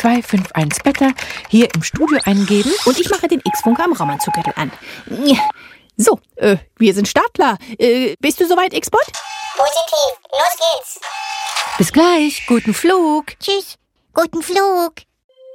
251 Beta hier im Studio eingeben. Und ich mache den X-Funker am Raumanzuggürtel an. So, wir sind startklar. Bist du soweit, X-Bot? Positiv. Los geht's. Bis gleich, guten Flug. Tschüss. Guten Flug.